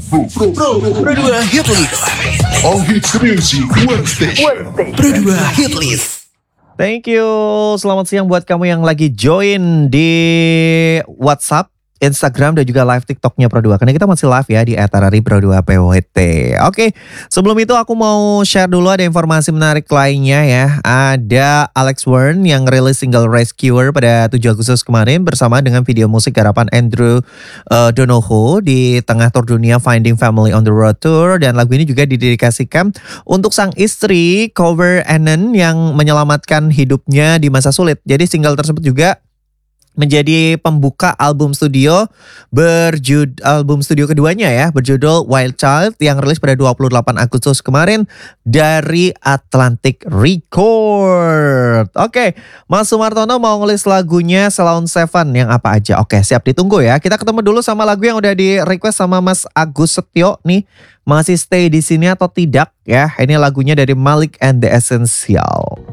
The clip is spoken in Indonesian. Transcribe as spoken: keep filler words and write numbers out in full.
Pro, Pro, Pro, Pro dua Hit List. All hits music, one station. Pro dua Hit List. Thank you. Selamat siang buat kamu yang lagi join di WhatsApp, Instagram dan juga live TikToknya Pro dua. Karena kita masih live ya di Etarari Pro dua P W T. Oke, sebelum itu aku mau share dulu ada informasi menarik lainnya ya. Ada Alex Warren yang rilis single Rescuer pada tujuh Agustus kemarin bersama dengan video musik garapan Andrew uh, Donohoe di tengah tour dunia Finding Family on the Road Tour. Dan lagu ini juga didedikasikan untuk sang istri Cover Annan yang menyelamatkan hidupnya di masa sulit. Jadi single tersebut juga menjadi pembuka album studio berjudul album studio keduanya ya, berjudul Wild Child yang rilis pada dua puluh delapan Agustus kemarin dari Atlantic Record. Oke, Mas Sumartono mau ngelis lagunya Salon Seven yang apa aja? Oke, siap ditunggu ya. Kita ketemu dulu sama lagu yang udah di request sama Mas Agus Setio nih. Masih stay di sini atau tidak ya? Ini lagunya dari Malik and the Essential.